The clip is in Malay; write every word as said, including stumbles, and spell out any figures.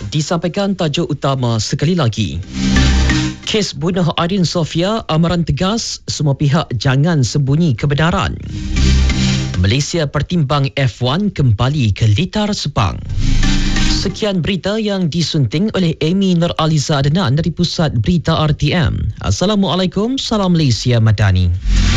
Disampaikan tajuk utama sekali lagi. Kes bunuh Arin Sofia, amaran tegas, semua pihak jangan sembunyi kebenaran. Malaysia pertimbang F one kembali ke litar Sepang. Sekian berita yang disunting oleh Amy Nur Aliza Adnan dari Pusat Berita R T M. Assalamualaikum, salam Malaysia Madani.